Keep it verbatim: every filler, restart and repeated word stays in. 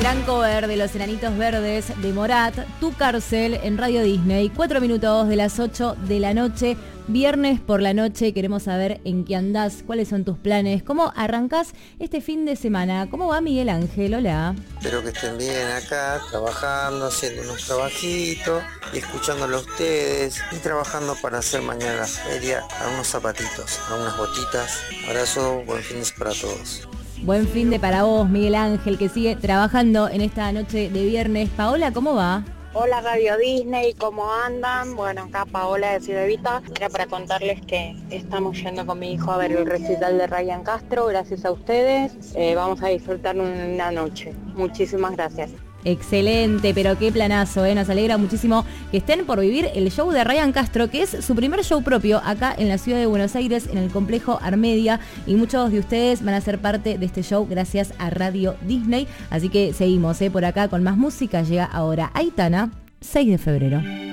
Gran cover de Los Enanitos Verdes de Morat, Tu Cárcel en Radio Disney, cuatro minutos de las ocho de la noche, viernes por la noche. Queremos saber en qué andás, cuáles son tus planes, cómo arrancás este fin de semana. ¿Cómo va Miguel Ángel? Hola. Espero que estén bien acá, trabajando, haciendo unos trabajitos y escuchándolo a ustedes y trabajando para hacer mañana la feria a unos zapatitos, a unas botitas. Abrazo, buen fin de semana para todos. Buen fin de para vos, Miguel Ángel, que sigue trabajando en esta noche de viernes. Paola, ¿cómo va? Hola Radio Disney, ¿cómo andan? Bueno, acá Paola de Ciudad Evita. Era para contarles que estamos yendo con mi hijo a ver el recital de Ryan Castro, gracias a ustedes. Eh, vamos a disfrutar una noche. Muchísimas gracias. Excelente, pero qué planazo, ¿eh? Nos alegra muchísimo que estén por vivir el show de Ryan Castro, que es su primer show propio acá en la ciudad de Buenos Aires, en el complejo Armedia, y muchos de ustedes van a ser parte de este show gracias a Radio Disney, así que seguimos, ¿eh? Por acá con más música. Llega ahora Aitana, seis de febrero.